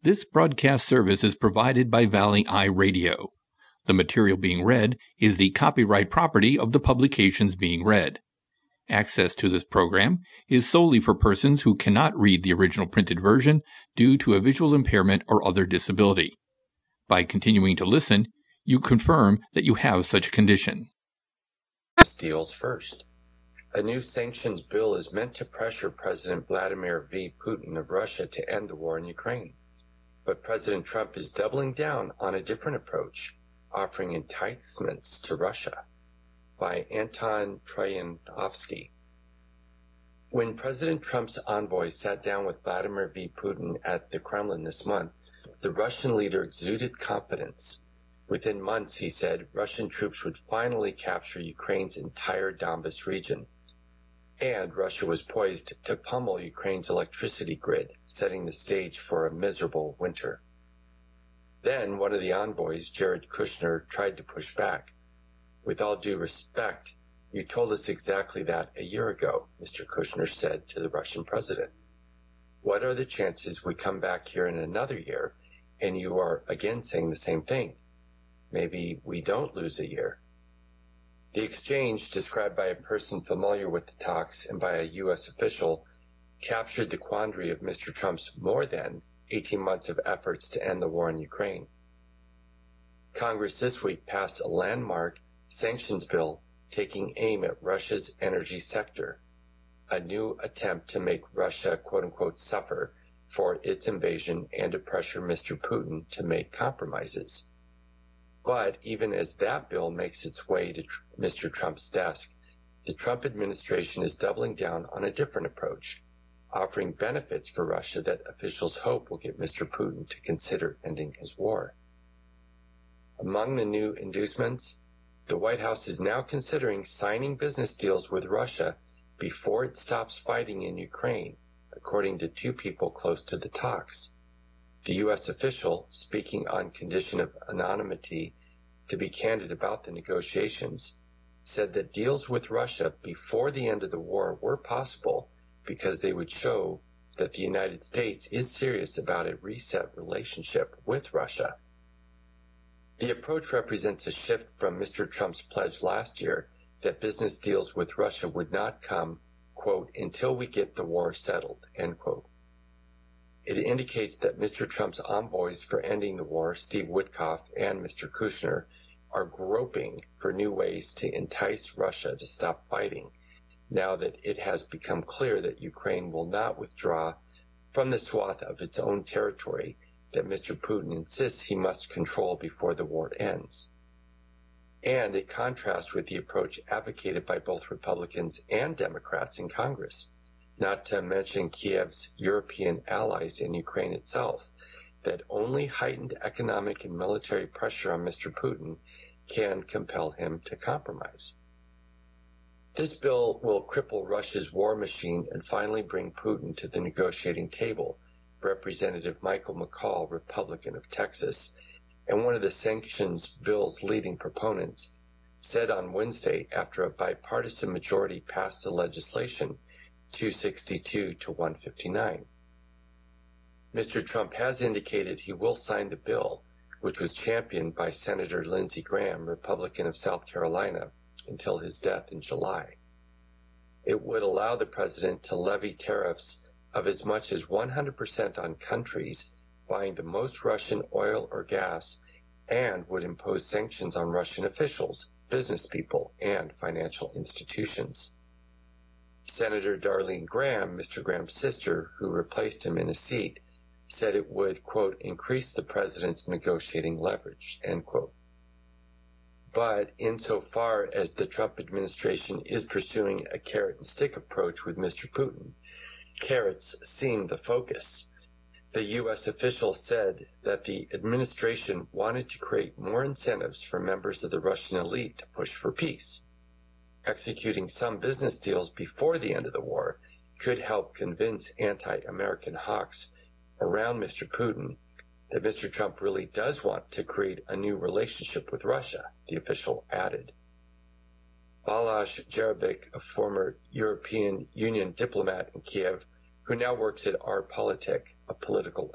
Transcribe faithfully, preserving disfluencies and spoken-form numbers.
This broadcast service is provided by Valley Eye Radio. The material being read is the copyright property of the publications being read. Access to this program is solely for persons who cannot read the original printed version due to a visual impairment or other disability. By continuing to listen, you confirm that you have such a condition. Deals first. A new sanctions bill is meant to pressure President Vladimir V. Putin of Russia to end the war in Ukraine. But President Trump is doubling down on a different approach, offering enticements to Russia. By Anton Troyanovsky. When President Trump's envoy sat down with Vladimir V. Putin at the Kremlin this month, the Russian leader exuded confidence. Within months, he said, Russian troops would finally capture Ukraine's entire Donbas region. And Russia was poised to pummel Ukraine's electricity grid, setting the stage for a miserable winter. Then one of the envoys, Jared Kushner, tried to push back. With all due respect, you told us exactly that a year ago, Mister Kushner said to the Russian president. What are the chances we come back here in another year and you are again saying the same thing? Maybe we don't lose a year. The exchange, described by a person familiar with the talks and by a U S official, captured the quandary of Mister Trump's more than eighteen months of efforts to end the war in Ukraine. Congress this week passed a landmark sanctions bill taking aim at Russia's energy sector, a new attempt to make Russia, quote-unquote, suffer for its invasion and to pressure Mister Putin to make compromises. But even as that bill makes its way to tr- Mister Trump's desk, the Trump administration is doubling down on a different approach, offering benefits for Russia that officials hope will get Mister Putin to consider ending his war. Among the new inducements, the White House is now considering signing business deals with Russia before it stops fighting in Ukraine, according to two people close to the talks. The U S official, speaking on condition of anonymity to be candid about the negotiations, said that deals with Russia before the end of the war were possible because they would show that the United States is serious about a reset relationship with Russia. The approach represents a shift from Mister Trump's pledge last year that business deals with Russia would not come, quote, until we get the war settled, end quote. It indicates that Mister Trump's envoys for ending the war, Steve Witkoff and Mister Kushner, are groping for new ways to entice Russia to stop fighting, now that it has become clear that Ukraine will not withdraw from the swath of its own territory that Mister Putin insists he must control before the war ends. And it contrasts with the approach advocated by both Republicans and Democrats in Congress, not to mention Kiev's European allies in Ukraine itself, that only heightened economic and military pressure on Mister Putin can compel him to compromise. This bill will cripple Russia's war machine and finally bring Putin to the negotiating table, Representative Michael McCaul, Republican of Texas, and one of the sanctions bill's leading proponents, said on Wednesday after a bipartisan majority passed the legislation, two sixty-two to one fifty-nine. Mister Trump has indicated he will sign the bill, which was championed by Senator Lindsey Graham, Republican of South Carolina, until his death in July. It would allow the president to levy tariffs of as much as one hundred percent on countries buying the most Russian oil or gas, and would impose sanctions on Russian officials, business people, and financial institutions. Senator Darlene Graham, Mister Graham's sister, who replaced him in his seat, said it would, quote, increase the president's negotiating leverage, end quote. But insofar as the Trump administration is pursuing a carrot and stick approach with Mister Putin, carrots seem the focus. The U S official said that the administration wanted to create more incentives for members of the Russian elite to push for peace. Executing some business deals before the end of the war could help convince anti-American hawks around Mister Putin that Mister Trump really does want to create a new relationship with Russia, the official added. Balázs Jerebic, a former European Union diplomat in Kiev, who now works at Our Politic, a political